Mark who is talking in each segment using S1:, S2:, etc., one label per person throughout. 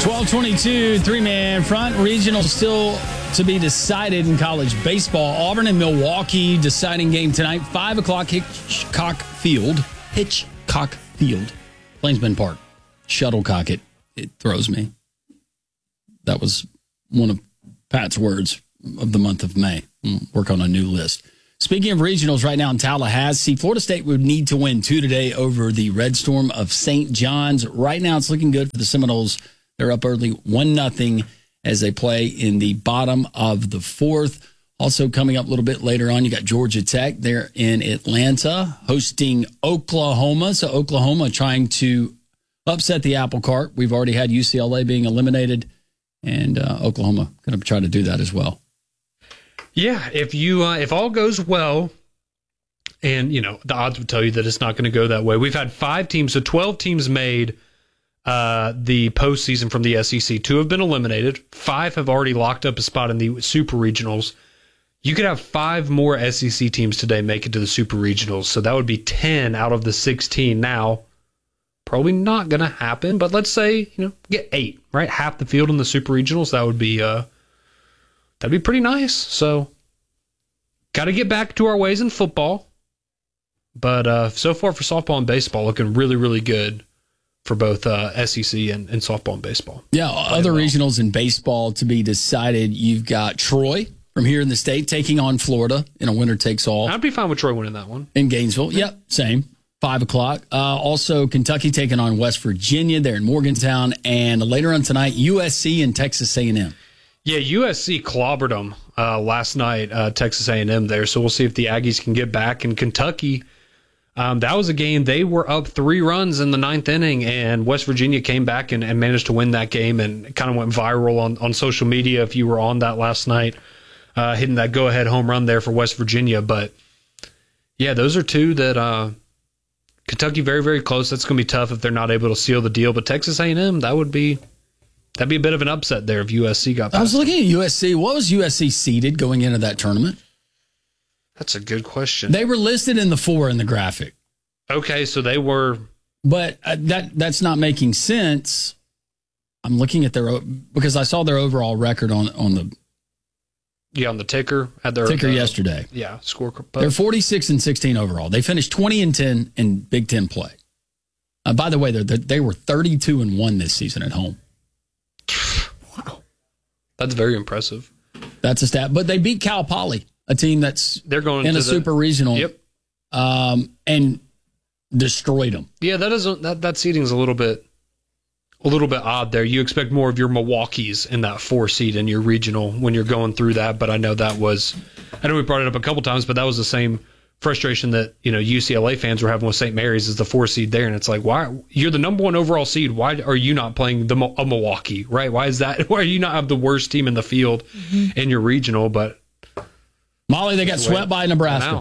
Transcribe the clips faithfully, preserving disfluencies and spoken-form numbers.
S1: twelve twenty-two, three-man front. Regional still to be decided in college baseball. Auburn and Milwaukee deciding game tonight. five o'clock Hitchcock Field. Hitchcock Field. Plainsman Park. Shuttlecock it. It throws me. That was one of Pat's words of the month of May. We'll work on a new list. Speaking of regionals right now in Tallahassee, Florida State would need to win two today over the Red Storm of Saint John's. Right now it's looking good for the Seminoles. They're up early one nothing as they play in the bottom of the fourth. Also coming up a little bit later on, you got Georgia Tech. They're in Atlanta hosting Oklahoma. So Oklahoma trying to upset the apple cart. We've already had U C L A being eliminated, and uh, Oklahoma going to try to do that as well.
S2: Yeah, if you uh, if all goes well, and you know the odds would tell you that it's not going to go that way. We've had five teams, so twelve teams made uh, the postseason from the S E C. Two have been eliminated. Five have already locked up a spot in the Super Regionals. You could have five more S E C teams today make it to the Super Regionals, so that would be ten out of the sixteen. Now, probably not going to happen, but let's say you know get eight, right? Half the field in the Super Regionals. That would be. Uh, That'd be pretty nice. So, got to get back to our ways in football. But uh, so far for softball and baseball, looking really, really good for both uh, S E C and, and softball and baseball.
S1: Yeah, other well. regionals in baseball to be decided. You've got Troy from here in the state taking on Florida in a winner-takes-all.
S2: I'd be fine with Troy winning that one.
S1: In Gainesville. Yep, same. five o'clock. Uh, also, Kentucky taking on West Virginia. They're in Morgantown. And later on tonight, U S C and Texas A and M.
S2: Yeah, U S C clobbered them uh, last night, uh, Texas A and M there. So we'll see if the Aggies can get back. And Kentucky, um, that was a game. They were up three runs in the ninth inning, and West Virginia came back and, and managed to win that game and kind of went viral on, on social media if you were on that last night, uh, hitting that go-ahead home run there for West Virginia. But, yeah, those are two that uh, Kentucky very, very close. That's going to be tough if they're not able to seal the deal. But Texas A and M, that would be – That'd be a bit of an upset there if U S C got past.
S1: I was looking at U S C. What was U S C seeded going into that tournament?
S2: That's a good question.
S1: They were listed in the four in the graphic.
S2: Okay, so they were.
S1: But uh, that that's not making sense. I'm looking at their because I saw their overall record on on the
S2: yeah on the ticker at their
S1: ticker
S2: uh,
S1: yesterday.
S2: Yeah, score.
S1: They're forty-six and sixteen overall. They finished twenty and ten in Big Ten play. Uh, by the way, they they were thirty-two and one this season at home.
S2: Wow, that's very impressive.
S1: That's a stat. But they beat Cal Poly, a team that's
S2: they're going
S1: in
S2: to
S1: a
S2: the,
S1: super regional.
S2: Yep,
S1: um, and destroyed them.
S2: Yeah, that isn't that that seeding's a little bit a little bit odd there. You expect more of your Milwaukee's in that four seed in your regional when you're going through that. But I know that was I know we brought it up a couple times, but that was the same frustration that you know U C L A fans were having with Saint Mary's as the four seed there, and it's like, why you're the number one overall seed? Why are you not playing the a Milwaukee? Right? Why is that? Why are you not have the worst team in the field mm-hmm. in your regional? But
S1: Molly, they got swept by Nebraska.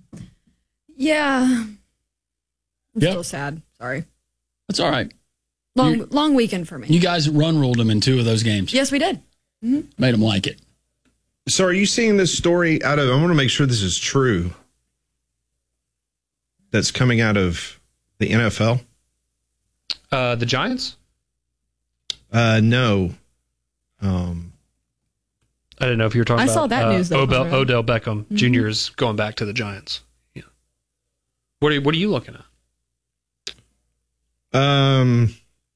S3: Yeah, I'm
S1: yep.
S3: still sad. Sorry,
S1: that's all right.
S3: Long
S1: you,
S3: long weekend for me.
S1: You guys run ruled them in two of those games.
S3: Yes, we did.
S1: Mm-hmm. Made them like it.
S4: So, are you seeing this story out of? I want to make sure this is true. That's coming out of the N F L?
S2: Uh, the Giants?
S4: Uh, no. Um,
S2: I didn't know if you were talking
S3: I
S2: about
S3: saw that
S2: uh,
S3: news. Though,
S2: Odell,
S3: right?
S2: Odell Beckham mm-hmm. Junior is going back to the Giants. Yeah. What are you, what are you looking at?
S4: Um,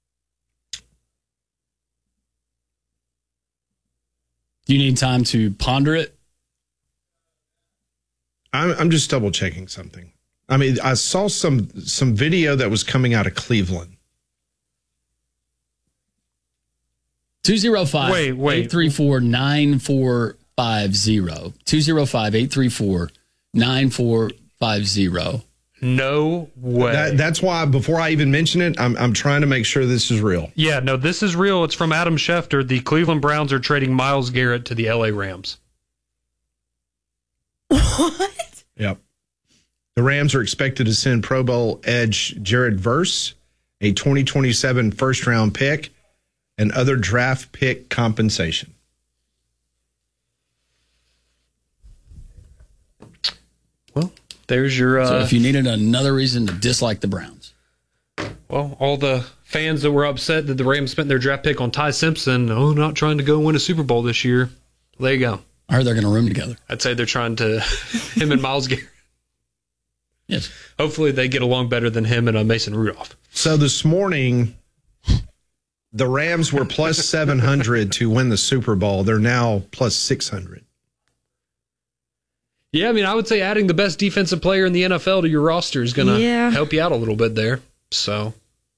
S1: Do you need time to ponder it?
S4: I'm, I'm just double checking something. I mean, I saw some some video that was coming out of Cleveland.
S1: two oh five,
S2: wait, wait.
S1: eight three four, nine four five zero. two oh five, eight three four, nine four five zero.
S2: No way.
S4: That, that's why before I even mention it, I'm I'm trying to make sure this is real.
S2: Yeah, no, this is real. It's from Adam Schefter. The Cleveland Browns are trading Myles Garrett to the L A Rams.
S3: What?
S4: Yep. The Rams are expected to send Pro Bowl edge Jared Verse, a twenty twenty-seven first-round pick, and other draft pick compensation.
S2: Well, there's your... Uh,
S1: so if you needed another reason to dislike the Browns.
S2: Well, all the fans that were upset that the Rams spent their draft pick on Ty Simpson, oh, not trying to go win a Super Bowl this year. There you go.
S1: I heard they're going to room together.
S2: I'd say they're trying to, him and Myles Garrett.
S1: Yes.
S2: Hopefully they get along better than him and uh, Mason Rudolph.
S4: So this morning, the Rams were plus seven hundred to win the Super Bowl. They're now plus six hundred.
S2: Yeah, I mean, I would say adding the best defensive player in the N F L to your roster is going to
S3: Yeah.
S2: help you out a little bit there. So,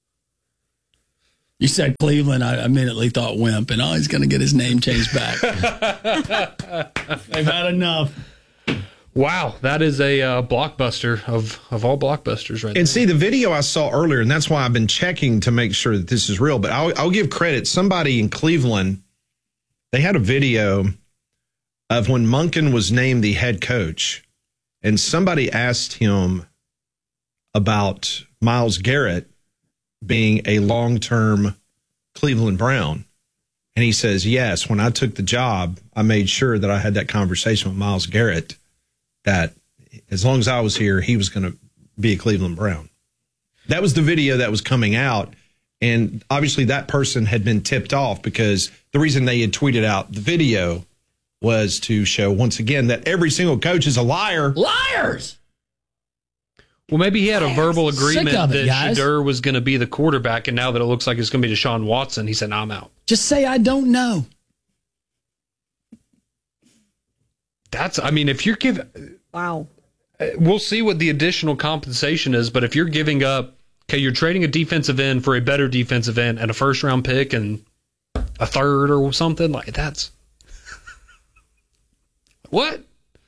S1: You said Cleveland, I immediately thought Wimp, and oh, he's going to get his name changed back. They've had enough.
S2: wow, that is a uh, blockbuster of, of all blockbusters right
S4: And
S2: there.
S4: see, the video I saw earlier, and that's why I've been checking to make sure that this is real, but I'll, I'll give credit. Somebody in Cleveland, they had a video of when Monken was named the head coach, and somebody asked him about Myles Garrett being a long-term Cleveland Brown. And he says, yes, when I took the job, I made sure that I had that conversation with Myles Garrett, that as long as I was here, he was going to be a Cleveland Brown. That was the video that was coming out. And obviously that person had been tipped off because the reason they had tweeted out the video was to show once again that every single coach is a liar.
S1: Liars!
S2: Well, maybe he had a verbal agreement
S1: Sick of it,
S2: that
S1: guys.
S2: Shadur was going to be the quarterback, and now that it looks like it's going to be Deshaun Watson, he said, "No, I'm out."
S1: Just say I don't know.
S2: That's, I mean, if you're giving,
S3: Wow.
S2: we'll see what the additional compensation is, but if you're giving up, okay, you're trading a defensive end for a better defensive end and a first round pick and a third or something, like that's what?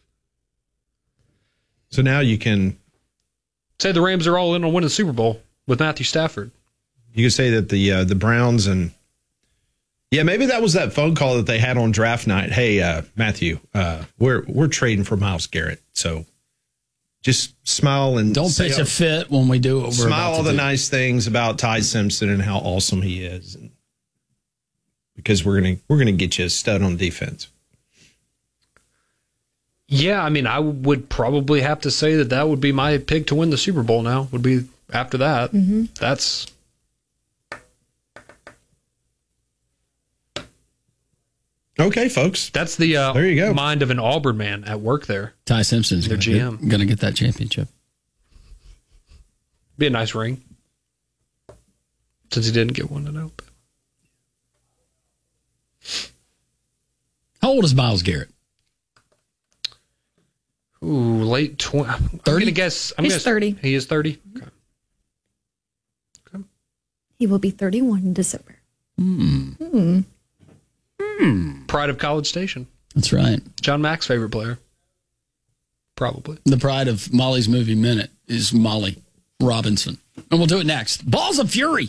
S4: So now you can
S2: Say the Rams are all in on winning the Super Bowl with Matthew Stafford.
S4: you can say that the uh, the Browns and yeah, maybe that was that phone call that they had on draft night. Hey, uh, Matthew, uh, we're we're trading for Myles Garrett, so just smile and
S1: Don't
S4: say,
S1: pitch a fit when we do what we're
S4: smile
S1: about
S4: all
S1: to
S4: the
S1: do.
S4: nice things about Ty Simpson and how awesome he is, and because we're gonna we're gonna get you a stud on defense.
S2: Yeah, I mean, I would probably have to say that that would be my pick to win the Super Bowl now, would be after that. Mm-hmm. That's...
S4: Okay, folks.
S2: That's the uh,
S4: There you go.
S2: mind of an Auburn man at work there.
S1: Ty Simpson's
S2: Their
S1: going
S2: G M.
S1: to get that championship.
S2: Be a nice ring. Since he didn't get one to know.
S1: How old is Myles Garrett?
S2: Ooh, late twenty. I'm
S1: thirty?
S2: going to guess. I'm
S3: He's
S2: gonna,
S3: thirty.
S2: He is thirty? Okay.
S3: He will be thirty-one in December.
S2: Pride of College Station.
S1: That's right.
S2: John Mack's favorite player. Probably.
S1: The pride of Molly's movie minute is Molly Robinson. And we'll do it next. Balls of Fury.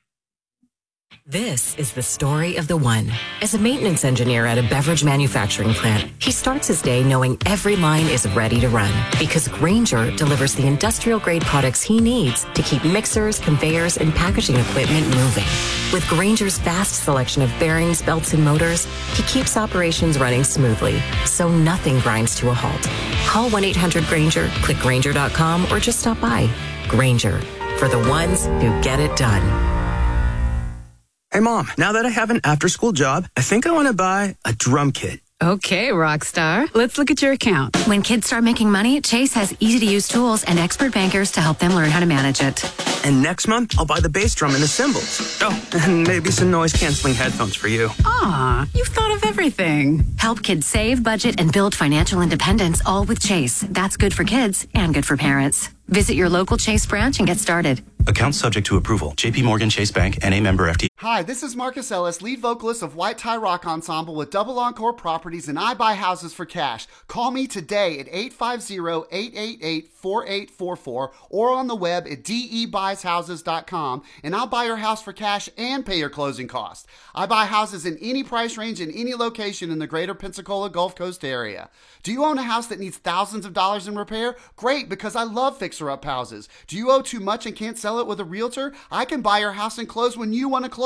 S5: This is the story of the one. As a maintenance engineer at a beverage manufacturing plant, he starts his day knowing every line is ready to run because Grainger delivers the industrial grade products he needs to keep mixers, conveyors, and packaging equipment moving. With Grainger's vast selection of bearings, belts, and motors, he keeps operations running smoothly, so nothing grinds to a halt. Call one eight hundred Grainger, click Grainger dot com, or just stop by. Grainger, for the ones who get it done.
S6: Hey, Mom, now that I have an after-school job, I think I want to buy a drum kit.
S7: Okay, Rockstar. Let's look at your account.
S8: When kids start making money, Chase has easy-to-use tools and expert bankers to help them learn how to manage it.
S6: And next month, I'll buy the bass drum and the cymbals. Oh, and maybe some noise-canceling headphones for you.
S7: Aw, you've thought of everything.
S8: Help kids save, budget, and build financial independence, all with Chase. That's good for kids and good for parents. Visit your local Chase branch and get started.
S9: Account subject to approval. J P Morgan Chase Bank, N A member F D.
S10: Hi, this is Marcus Ellis, lead vocalist of White Tie Rock Ensemble with Double Encore Properties, and I buy houses for cash. Call me today at eight five zero, eight eight eight, four eight four four or on the web at d e buys houses dot com, and I'll buy your house for cash and pay your closing costs. I buy houses in any price range in any location in the greater Pensacola Gulf Coast area. Do you own a house that needs thousands of dollars in repair? Great, because I love fixer-up houses. Do you owe too much and can't sell it with a realtor? I can buy your house and close when you want to close.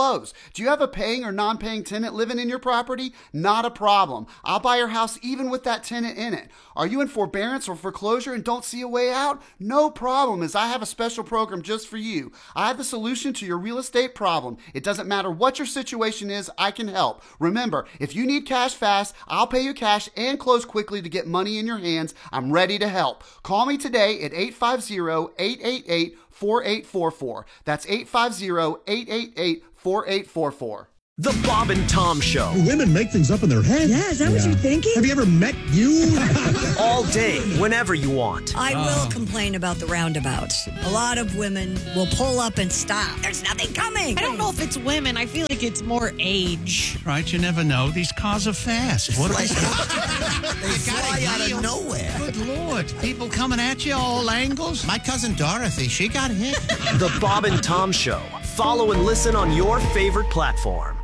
S10: close. Do you have a paying or non-paying tenant living in your property? Not a problem. I'll buy your house even with that tenant in it. Are you in forbearance or foreclosure and don't see a way out? No problem, as I have a special program just for you. I have the solution to your real estate problem. It doesn't matter what your situation is, I can help. Remember, if you need cash fast, I'll pay you cash and close quickly to get money in your hands. I'm ready to help. Call me today at eight five zero, eight eight eight, four eight four four. That's eight five zero, eight eight eight, four eight four four.
S11: The Bob and Tom Show.
S12: Women make things up in their head.
S13: Yeah, is that yeah. what you're thinking?
S12: Have you ever met you?
S11: All day, whenever you want.
S13: I oh. will complain about the roundabouts. A lot of women will pull up and stop. There's nothing coming.
S14: I don't know if it's women. I feel like it's more age.
S15: Right, you never know. These cars are fast. What
S16: like, they fly out of nowhere.
S15: Good Lord. People coming at you all angles. My cousin Dorothy, she got hit.
S11: The Bob and Tom Show. Follow and listen on your favorite platform.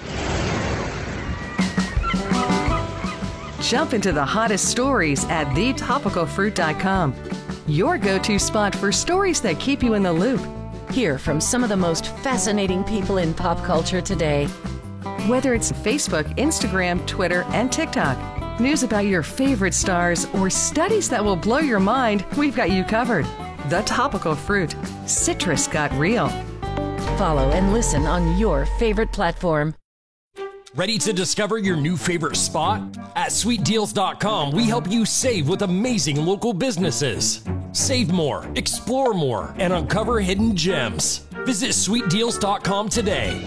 S17: Jump into the hottest stories at the topical fruit dot com. Your go-to spot for stories that keep you in the loop. Hear from some of the most fascinating people in pop culture today. Whether it's Facebook, Instagram, Twitter, and TikTok, news about your favorite stars, or studies that will blow your mind, we've got you covered. The Topical Fruit. Citrus got real. Follow and listen on your favorite platform.
S18: Ready to discover your new favorite spot? At sweet deals dot com, we help you save with amazing local businesses. Save more, explore more, and uncover hidden gems. Visit sweet deals dot com today.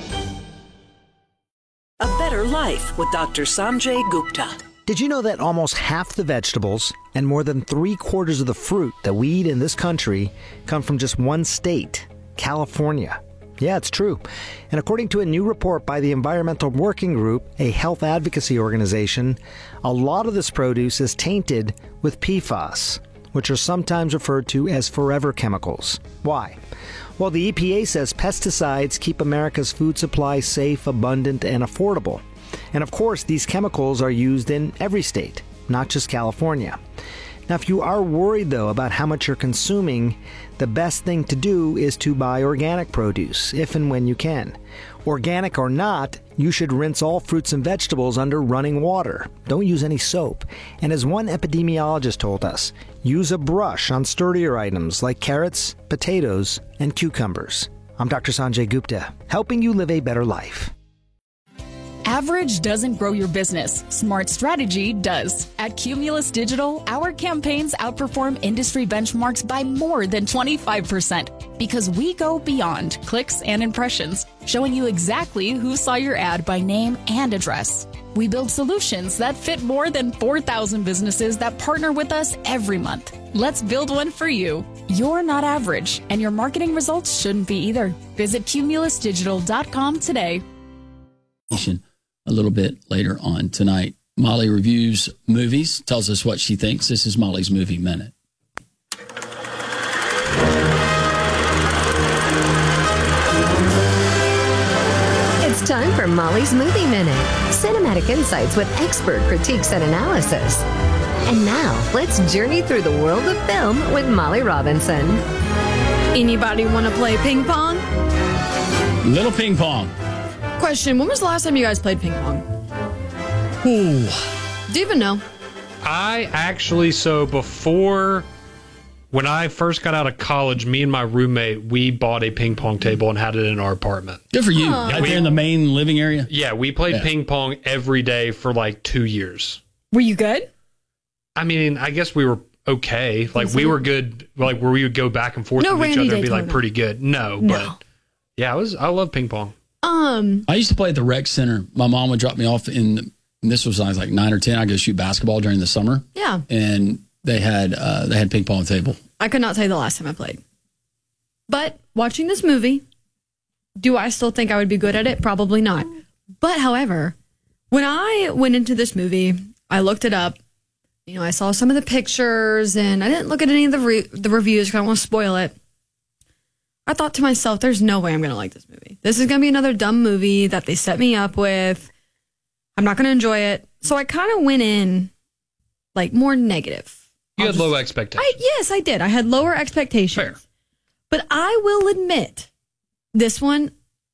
S19: A Better Life with Doctor Sanjay Gupta.
S20: Did you know that almost half the vegetables and more than three quarters of the fruit that we eat in this country come from just one state, California? Yeah, it's true. And according to a new report by the Environmental Working Group, a health advocacy organization, a lot of this produce is tainted with P FAS, which are sometimes referred to as forever chemicals. Why? Well, the E P A says pesticides keep America's food supply safe, abundant, and affordable. And of course, these chemicals are used in every state, not just California. Now, if you are worried, though, about how much you're consuming, the best thing to do is to buy organic produce, if and when you can. Organic or not, you should rinse all fruits and vegetables under running water. Don't use any soap. And as one epidemiologist told us, use a brush on sturdier items like carrots, potatoes, and cucumbers. I'm Doctor Sanjay Gupta, helping you live a better life.
S21: Average doesn't grow your business. Smart strategy does. At Cumulus Digital, our campaigns outperform industry benchmarks by more than twenty-five percent because we go beyond clicks and impressions, showing you exactly who saw your ad by name and address. We build solutions that fit more than four thousand businesses that partner with us every month. Let's build one for you. You're not average, and your marketing results shouldn't be either. Visit cumulus digital dot com today.
S1: A little bit later on tonight. Molly reviews movies, tells us what she thinks. This is Molly's Movie Minute.
S22: It's time for Molly's Movie Minute. Cinematic insights with expert critiques and analysis. And now, let's journey through the world of film with Molly Robinson.
S3: Anybody want to play ping pong?
S1: Little ping pong.
S3: Question, when was the last time you guys played ping pong?
S1: Ooh.
S3: Do you even know?
S2: I actually, so before, when I first got out of college, me and my roommate, we bought a ping pong table and had it in our apartment.
S1: Good for you. Huh. Right there in the main living area?
S2: Yeah, we played yeah. ping pong every day for like two years.
S3: Were you good?
S2: I mean, I guess we were okay. Like, we were good, like, where we would go back and forth
S3: no
S2: with each
S3: Randy
S2: other and be
S3: Daytona.
S2: like pretty good. No,
S3: no,
S2: but yeah, I was, I love ping pong.
S3: Um,
S1: I used to play at the rec center. My mom would drop me off in, the, and this was when I was like nine or ten. I go shoot basketball during the summer.
S3: Yeah.
S1: And they had, uh, they had ping pong table.
S3: I could not tell you the last time I played. But watching this movie, do I still think I would be good at it? Probably not. But however, when I went into this movie, I looked it up. You know, I saw some of the pictures and I didn't look at any of the re- the reviews because I don't want to spoil it. I thought to myself, there's no way I'm going to like this movie. This is going to be another dumb movie that they set me up with. I'm not going to enjoy it. So I kind of went in like more negative.
S2: You
S3: I'll
S2: had
S3: just,
S2: low expectations.
S3: I, yes, I did. I had lower expectations.
S2: Fair.
S3: But I will admit, this one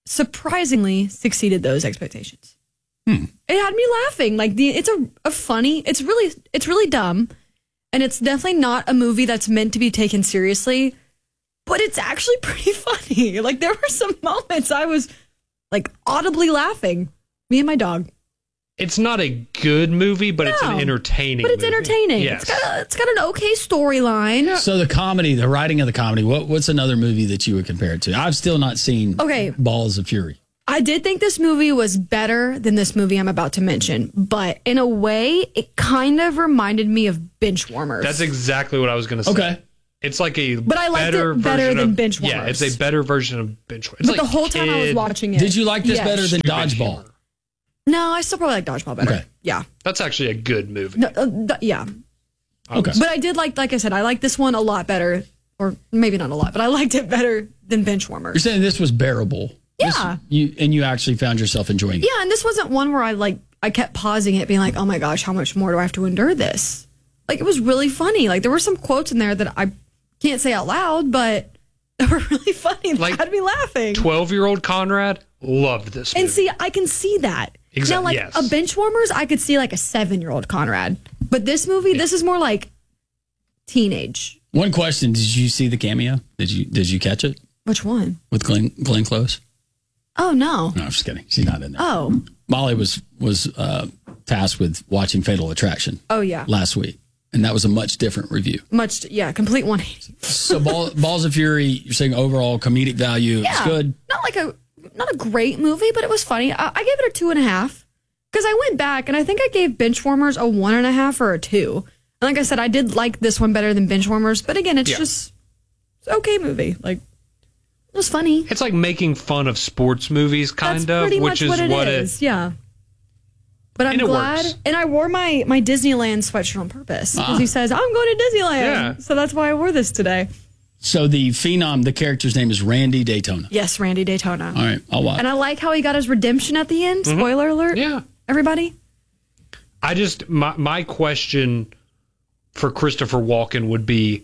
S3: surprisingly succeeded those expectations.
S1: Hmm.
S3: It had me laughing. Like the, it's a, a funny. It's really, it's really dumb, and it's definitely not a movie that's meant to be taken seriously. But it's actually pretty funny. Like there were some moments I was like audibly laughing. Me and my dog.
S2: It's not a good movie, but
S3: No,
S2: it's an entertaining.
S3: But it's
S2: movie.
S3: entertaining.
S2: Yes.
S3: It's got a, it's got an okay storyline.
S1: So the comedy, the writing of the comedy, what, what's another movie that you would compare it to? I've still not seen
S3: Okay.
S1: Balls of Fury.
S3: I did think this movie was better than this movie I'm about to mention, but in a way, it kind of reminded me of Benchwarmers.
S2: That's exactly what I was going to say.
S1: Okay.
S2: It's like a
S3: But I liked
S2: better
S3: it better
S2: version
S3: than
S2: of,
S3: Benchwarmers.
S2: Yeah, it's a better version of Benchwarmers.
S3: But the whole time I was watching it.
S1: Did you like this
S3: yes.
S1: better than
S2: Stupid
S1: Dodgeball?
S2: humor.
S3: No, I still probably like Dodgeball better.
S1: Okay.
S3: Yeah.
S2: That's actually a good movie.
S3: No, uh, th- yeah.
S1: Okay.
S3: But I did like, like I said, I like this one a lot better, or maybe not a lot, but I liked it better than Benchwarmers.
S1: You're saying this was bearable.
S3: Yeah.
S1: This, you and you actually found yourself enjoying it.
S3: Yeah, and this wasn't one where I like I kept pausing it, being like, "Oh my gosh, how much more do I have to endure this?" Like it was really funny. Like there were some quotes in there that I can't say out loud, but they were really funny. They
S2: Like,
S3: had me laughing.
S2: twelve-year-old Conrad loved this movie.
S3: And see, I can see that.
S2: Exact-
S3: Now, like
S2: yes.
S3: a Benchwarmers, I could see like a seven-year-old Conrad, but this movie, this is more like teenage.
S1: One question: did you see the cameo? Did you did you catch it
S3: Which one?
S1: with Glenn Glenn Close?
S3: Oh no.
S1: No, I'm just kidding. She's not in there.
S3: Oh.
S1: Molly was was uh, tasked with watching Fatal Attraction
S3: Oh yeah.
S1: last week, and that was a much different review.
S3: Much. Yeah. Complete one eighty.
S1: So Ball, Balls of Fury, you're saying overall comedic value
S3: Yeah.
S1: is good.
S3: Not like a not a great movie, but it was funny. I, I gave it a two and a half because I went back and I think I gave Benchwarmers a one and a half or a two. And like I said, I did like this one better than Benchwarmers, but again, it's
S2: Yeah.
S3: just it's an okay movie. Like it was funny.
S2: It's like making fun of sports movies, kind
S3: That's
S2: of,
S3: pretty
S2: which
S3: much
S2: is
S3: what it
S2: what
S3: is. Yeah. But I'm
S2: And it
S3: glad,
S2: works.
S3: and I wore my my Disneyland sweatshirt on purpose because
S1: Ah.
S3: he says I'm going to Disneyland.
S1: Yeah.
S3: So that's why I wore this today.
S1: So the phenom, the character's name is Randy Daytona.
S3: Yes, Randy Daytona.
S1: All right, I'll watch.
S3: And I like how he got his redemption at the end.
S2: Mhm.
S3: Spoiler alert.
S2: Yeah.
S3: Everybody.
S2: I just my my question for Christopher Walken would be,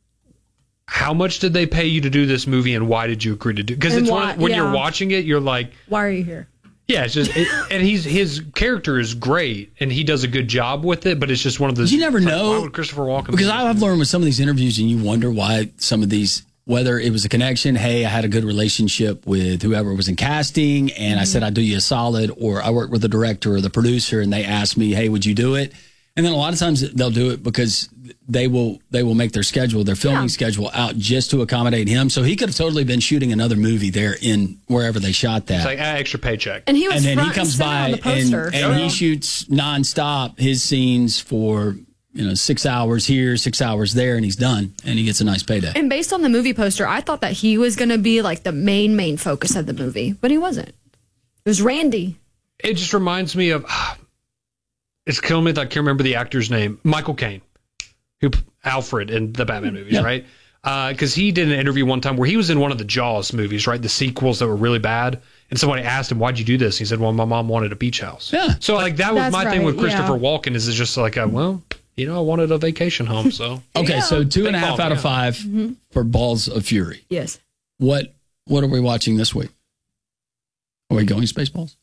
S2: how much did they pay you to do this movie, and why did you agree to do? Because
S3: And
S2: it's
S3: why-
S2: one, when
S3: yeah.
S2: you're watching it, you're like,
S3: Why are you here?
S2: yeah, it's just, it, and he's his character is great, and he does a good job with it, but it's just one of those.
S1: You never
S2: it's like,
S1: know.
S2: why would Christopher Walken?
S1: Because
S2: be-
S1: I've learned with some of these interviews, and you wonder why some of these, whether it was a connection, hey, I had a good relationship with whoever was in casting, and I said I'd do you a solid, or I worked with the director or the producer, and they asked me, hey, would you do it? And then a lot of times they'll do it because they will they will make their schedule, their filming
S3: Yeah.
S1: schedule out just to accommodate him. So he could have totally been shooting another movie there in wherever they shot that.
S2: It's like ah, extra paycheck.
S3: And he was
S1: and then
S3: front
S1: he comes
S3: and center
S1: by
S3: on the
S1: and,
S3: poster.
S1: and
S3: so-
S1: he shoots nonstop his scenes for you know six hours here, six hours there, and he's done, and he gets a nice payday.
S3: And based on the movie poster, I thought that he was going to be like the main main focus of the movie, but he wasn't. It was Randy.
S2: It just reminds me of. It's killing me that I can't remember the actor's name. Michael Caine, who Alfred in the Batman movies,
S1: Yeah.
S2: right? Because he did an interview one time where he was in one of the Jaws movies, right? The sequels that were really bad. And somebody asked him, "Why'd you do this?" He said, "Well, my mom wanted a beach house."
S1: Yeah.
S2: So like that was
S3: That's
S2: my thing
S3: right,
S2: with Christopher
S3: yeah.
S2: Walken is it's just like, a, well, you know, I wanted a vacation home, so
S1: Okay, so two and a
S2: Big
S1: half
S2: ball,
S1: out of
S2: yeah.
S1: five
S3: Mm-hmm.
S1: for Balls of Fury.
S3: Yes.
S1: What what are we watching this week? Are we going Spaceballs?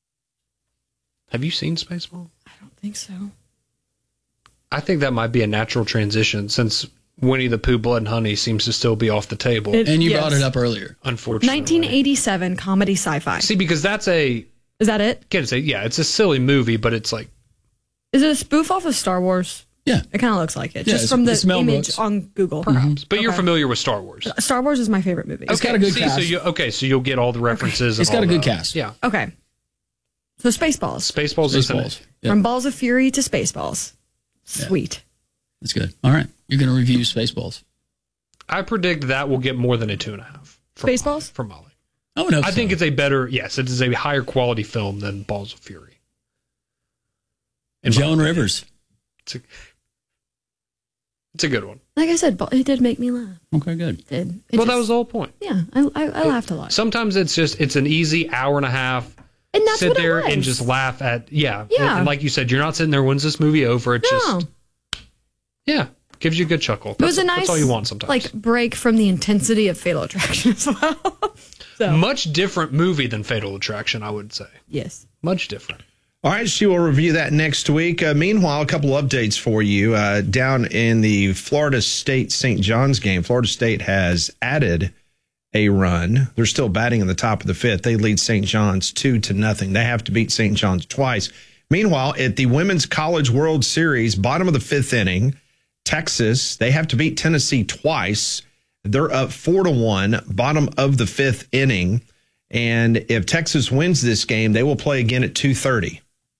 S2: Have you seen Spaceball?
S3: I don't think so.
S2: I think that might be a natural transition since Winnie the Pooh, Blood and Honey seems to still be off the table.
S3: It-
S1: And you
S3: yes.
S1: brought it up earlier.
S2: Unfortunately.
S3: nineteen eighty-seven comedy sci-fi.
S2: See, because that's a,
S3: Is that it?
S2: can't say, yeah, it's a silly movie, but it's like,
S3: Is it a spoof off of Star Wars?
S1: Yeah.
S3: It kind of looks like it.
S1: Yeah,
S3: just
S1: it's-
S3: from the
S1: it's Mel
S3: image
S1: Brooks.
S3: on Google.
S2: perhaps. But you're
S3: Okay.
S2: familiar with Star Wars.
S3: Star Wars is my favorite movie.
S1: It's got a good
S2: See,
S1: cast.
S2: So you, okay, so you'll get all the references.
S1: It's
S2: and
S1: got a
S2: all
S1: good
S2: the-
S1: cast.
S2: Yeah.
S3: Okay. So Spaceballs.
S2: Spaceballs is in
S1: Spaceballs.
S2: it.
S1: Yep.
S3: From Balls of Fury to Spaceballs. Sweet.
S1: That's good. All right. You're going to review Spaceballs.
S2: I predict that will get more than a two and a half. From
S3: Spaceballs?
S2: From Molly.
S1: Oh, no.
S2: I think it's a better, yes, it is a higher quality film than Balls of Fury.
S1: And Joan Rivers.
S2: It's a, it's a good one.
S3: Like I said, it did make me laugh.
S1: Okay, good.
S3: It did. It
S2: Well, that
S3: just-
S2: was the whole point.
S3: Yeah, I, I, I laughed a lot.
S2: Sometimes it's just, it's an easy hour and a half.
S3: And that's
S2: sit
S3: what it
S2: there
S3: was.
S2: and just laugh at, yeah.
S3: Yeah.
S2: And, and like you said, you're not sitting there, when's this movie over? It's
S3: No.
S2: just, yeah, gives you a good chuckle.
S3: It was
S2: That's-
S3: a nice,
S2: That's all you want sometimes.
S3: like, break from the intensity of Fatal Attraction as well. So.
S2: Much different movie than Fatal Attraction, I would say.
S3: Yes.
S2: Much different.
S4: All right, she will review that next week. Uh, meanwhile, a couple of updates for you. Uh, down in the Florida State Saint John's game, Florida State has added a run. They're still batting in the top of the fifth. They lead Saint John's two to nothing. They have to beat Saint John's twice. Meanwhile, at the Women's College World Series, bottom of the fifth inning, Texas, they have to beat Tennessee twice. They're up four to one, bottom of the fifth inning. And if Texas wins this game, they will play again at two thirty.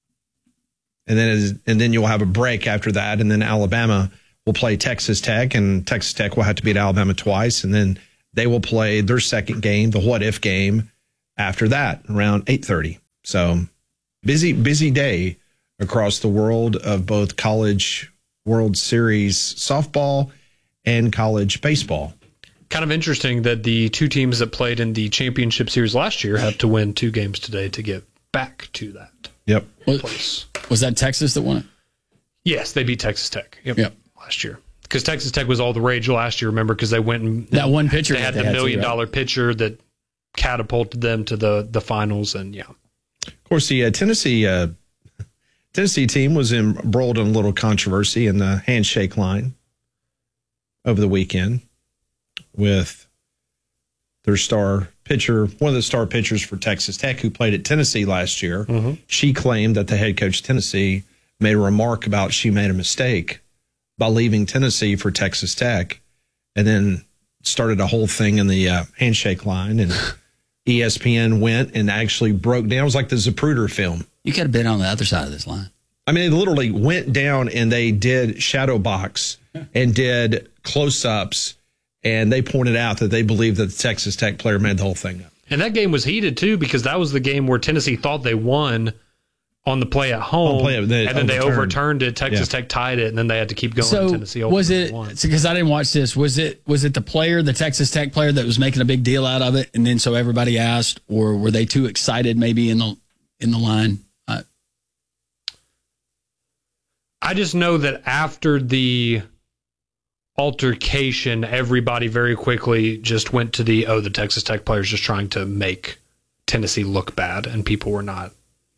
S4: And then, and then you'll have a break after that. And then Alabama will play Texas Tech, and Texas Tech will have to beat Alabama twice. And then they will play their second game, the what if game, after that, around eight thirty. So busy, busy day across the world of both College World Series softball and college baseball.
S2: Kind of interesting that the two teams that played in the championship series last year have to win two games today to get back to that.
S4: Yep.
S2: Place.
S1: Was that Texas that won it?
S2: Yes, they beat Texas Tech. Yep.
S1: Yep.
S2: Last year. Because Texas Tech was all the rage last year, remember, because they went and
S1: that one pitcher.
S2: They had
S1: they
S2: the
S1: had
S2: million
S1: to, right?
S2: dollar pitcher that catapulted them to the, the finals. And yeah.
S4: Of course, the uh, Tennessee uh, Tennessee team was embroiled in a little controversy in the handshake line over the weekend with their star pitcher, one of the star pitchers for Texas Tech, who played at Tennessee last year.
S2: Mm-hmm.
S4: She claimed that the head coach of Tennessee made a remark about she made a mistake by leaving Tennessee for Texas Tech, and then started a whole thing in the uh, handshake line. And E S P N went and actually broke down. It was like the Zapruder film.
S1: You could have been on the other side of this line.
S4: I mean, they literally went down and they did shadow box and did close-ups. And they pointed out that they believe that the Texas Tech player made the whole thing up.
S2: And that game was heated, too, because that was the game where Tennessee thought they won on the play at home.
S4: Play, they
S2: and then they
S4: overturned.
S2: overturned it. Texas
S4: Yeah.
S2: Tech tied it, and then they had to keep going.
S1: So
S2: Tennessee
S1: was it,
S2: won.
S1: because I didn't watch this, was it was it the player, the Texas Tech player, that was making a big deal out of it, and then so everybody asked, or were they too excited maybe in the in the line? Uh,
S2: I just know that after the altercation, everybody very quickly just went to the, oh, the Texas Tech players just trying to make Tennessee look bad, and people were not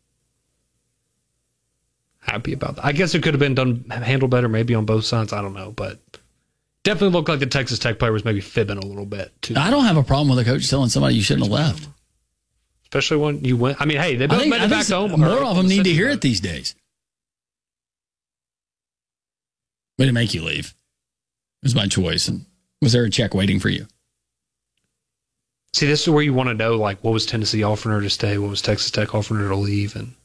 S2: happy about that. I guess it could have been done, handled better maybe on both sides. I don't know, but definitely looked like the Texas Tech player was maybe fibbing a little bit too.
S1: I don't have a problem with a coach telling somebody you shouldn't have left.
S2: Especially when you went. I mean, hey, they both
S1: I think,
S2: made
S1: I
S2: it
S1: think
S2: back home.
S1: More
S2: or-
S1: of them need to hear it these days. Way to make you leave. It was my choice. And was there a check waiting for you?
S2: See, this is where you want to know, like, what was Tennessee offering her to stay? What was Texas Tech offering her to leave? And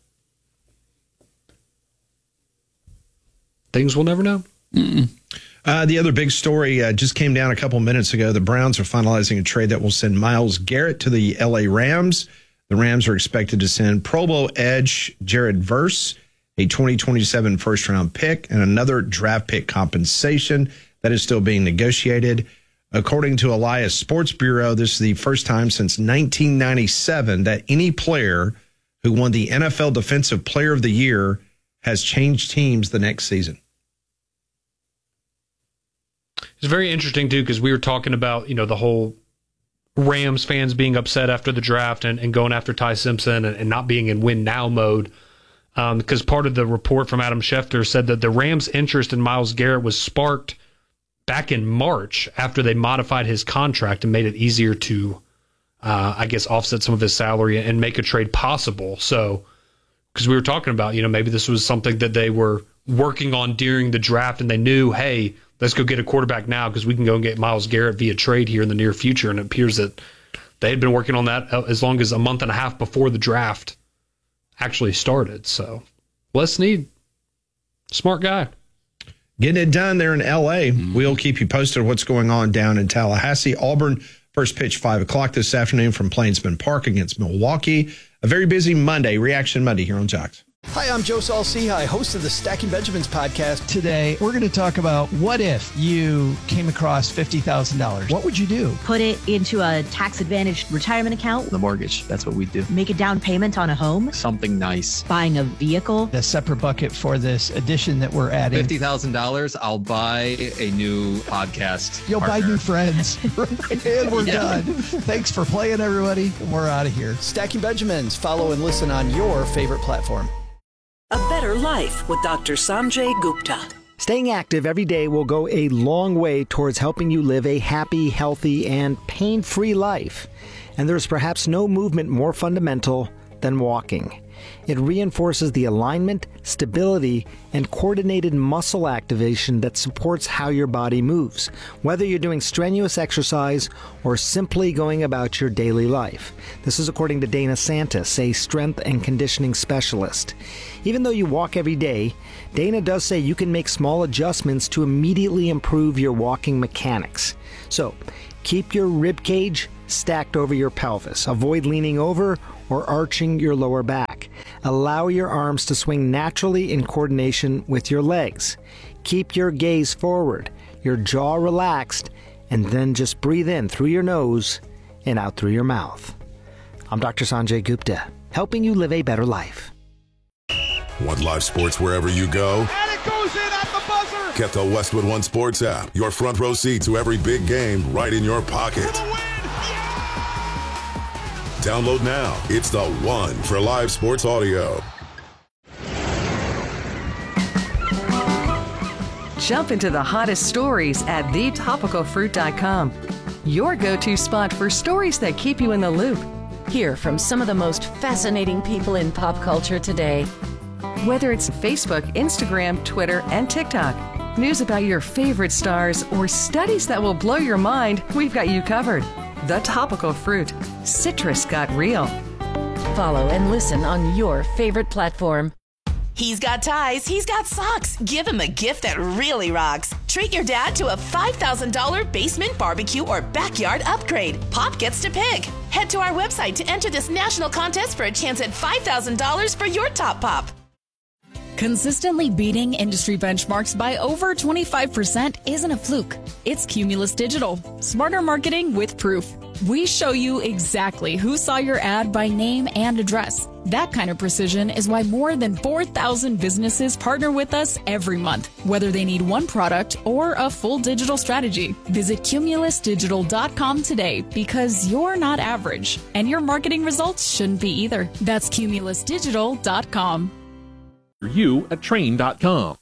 S2: things we'll never know.
S4: Uh, the other big story uh, just came down a couple minutes ago. The Browns are finalizing a trade that will send Myles Garrett to the L A Rams. The Rams are expected to send Pro Bowl edge Jared Verse, a twenty twenty-seven first-round pick, and another draft pick compensation that is still being negotiated. According to Elias Sports Bureau, this is the first time since nineteen ninety-seven that any player who won the N F L Defensive Player of the Year has changed teams the next season.
S2: It's very interesting, too, because we were talking about, you know, the whole Rams fans being upset after the draft and, and going after Ty Simpson and, and not being in win now mode. Um, because part of the report from Adam Schefter said that the Rams' interest in Myles Garrett was sparked back in March after they modified his contract and made it easier to, uh, I guess, offset some of his salary and make a trade possible. So, because we were talking about, you know, maybe this was something that they were working on during the draft and they knew, hey, let's go get a quarterback now because we can go and get Myles Garrett via trade here in the near future. And it appears that they had been working on that as long as a month and a half before the draft actually started. So, Les Snead, smart guy.
S4: Getting it done there in L A. Mm-hmm. We'll keep you posted on what's going on down in Tallahassee. Auburn, first pitch, five o'clock this afternoon from Plainsman Park against Milwaukee. A very busy Monday, Reaction Monday here on Jocks.
S5: Hi, I'm Joe Saul-Sehy, host of the Stacking Benjamins podcast.
S6: Today, we're going to talk about what if you came across fifty thousand dollars. What would you do?
S23: Put it into a tax-advantaged retirement account.
S6: The mortgage, that's what we do.
S23: Make a down payment on a home.
S6: Something nice.
S23: Buying a vehicle.
S6: A separate bucket for this addition that we're adding.
S24: fifty thousand dollars, I'll buy a new podcast
S6: You'll
S24: partner.
S6: buy new friends. And we're
S24: Yeah.
S6: done. Thanks for playing, everybody. We're out of here.
S5: Stacking Benjamins. Follow and listen on your favorite platform.
S19: A Better Life with Doctor Sanjay Gupta.
S20: Staying active every day will go a long way towards helping you live a happy, healthy, and pain-free life. And there's perhaps no movement more fundamental than walking. It reinforces the alignment, stability, and coordinated muscle activation that supports how your body moves, whether you're doing strenuous exercise or simply going about your daily life. This is according to Dana Santis, a strength and conditioning specialist. Even though you walk every day, Dana does say you can make small adjustments to immediately improve your walking mechanics. So, keep your rib cage stacked over your pelvis. Avoid leaning over or arching your lower back. Allow your arms to swing naturally in coordination with your legs. Keep your gaze forward, your jaw relaxed, and then just breathe in through your nose and out through your mouth. I'm Doctor Sanjay Gupta, helping you live a better life.
S25: Want live sports wherever you go?
S26: And it goes in at the buzzer!
S25: Get the Westwood One Sports app. Your front row seat to every big game right in your pocket. Download now. It's the one for live sports audio.
S17: Jump into the hottest stories at the topical fruit dot com. Your go-to spot for stories that keep you in the loop. Hear from some of the most fascinating people in pop culture today. Whether it's Facebook, Instagram, Twitter, and TikTok, news about your favorite stars, or studies that will blow your mind, we've got you covered. The Topical Fruit. Citrus got real. Follow and listen on your favorite platform.
S27: He's got ties, he's got socks. Give him a gift that really rocks. Treat your dad to a five thousand dollars basement barbecue or backyard upgrade. Pop gets to pick. Head to our website to enter this national contest for a chance at five thousand dollars for your top pop.
S21: Consistently beating industry benchmarks by over twenty-five percent isn't a fluke. It's Cumulus Digital. Smarter marketing with proof. We show you exactly who saw your ad by name and address. That kind of precision is why more than four thousand businesses partner with us every month, whether they need one product or a full digital strategy. Visit cumulus digital dot com today because you're not average, and your marketing results shouldn't be either. That's cumulus digital dot com.
S28: You at train dot com.